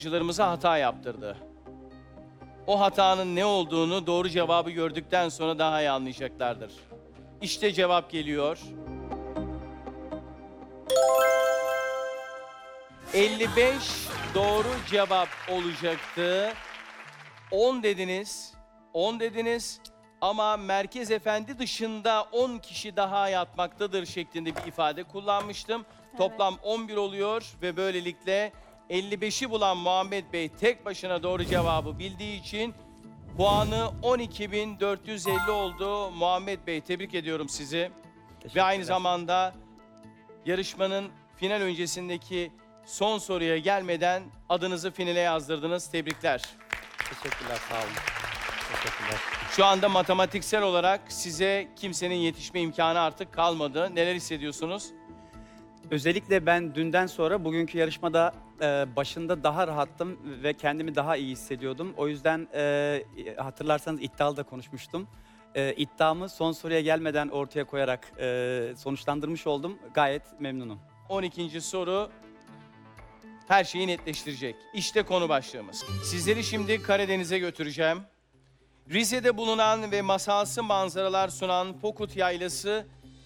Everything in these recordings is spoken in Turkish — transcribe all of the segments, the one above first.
yarışmacılarımıza hata yaptırdı. O hatanın ne olduğunu doğru cevabı gördükten sonra daha iyi anlayacaklardır. İşte cevap geliyor. 55 doğru cevap olacaktı. 10 dediniz. 10 dediniz. Ama Merkez Efendi dışında 10 kişi daha yatmaktadır şeklinde bir ifade kullanmıştım. Toplam 11 oluyor ve böylelikle 55'i bulan Muhammed Bey tek başına doğru cevabı bildiği için puanı 12.450 oldu. Muhammed Bey, tebrik ediyorum sizi. Ve aynı zamanda yarışmanın final öncesindeki son soruya gelmeden adınızı finale yazdırdınız. Tebrikler. Teşekkürler, sağ olun. Teşekkürler. Şu anda matematiksel olarak size kimsenin yetişme imkanı artık kalmadı. Neler hissediyorsunuz? Özellikle ben dünden sonra bugünkü yarışmada başında daha rahattım ve kendimi daha iyi hissediyordum. O yüzden hatırlarsanız iddialı da konuşmuştum. İddiamı son soruya gelmeden ortaya koyarak sonuçlandırmış oldum. Gayet memnunum. 12. soru her şeyi netleştirecek. İşte konu başlığımız. Sizleri şimdi Karadeniz'e götüreceğim. Rize'de bulunan ve masalsı manzaralar sunan Pokut Yaylası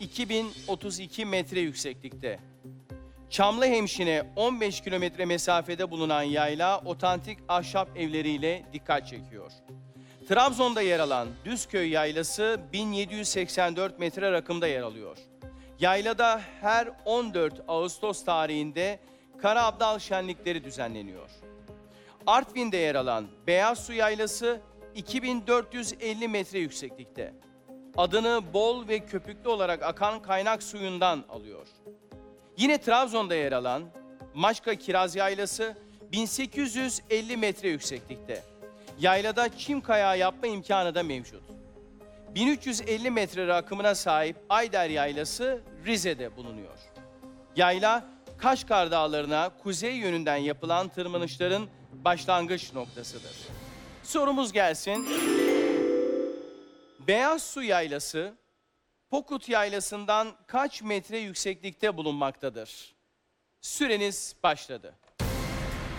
2032 metre yükseklikte. Çamlıhemşin'e 15 kilometre mesafede bulunan yayla otantik ahşap evleriyle dikkat çekiyor. Trabzon'da yer alan Düzköy Yaylası 1784 metre rakımda yer alıyor. Yaylada her 14 Ağustos tarihinde Kara Abdal şenlikleri düzenleniyor. Artvin'de yer alan Beyazsu Yaylası 2450 metre yükseklikte. Adını bol ve köpüklü olarak akan kaynak suyundan alıyor. Yine Trabzon'da yer alan Maçka Kiraz Yaylası 1850 metre yükseklikte. Yaylada çim kayağı yapma imkanı da mevcut. 1350 metre rakımına sahip Ayder Yaylası Rize'de bulunuyor. Yayla, Kaşgar Dağları'na kuzey yönünden yapılan tırmanışların başlangıç noktasıdır. Sorumuz gelsin. Beyazsu Yaylası, Pokut Yaylası'ndan kaç metre yükseklikte bulunmaktadır? Süreniz başladı.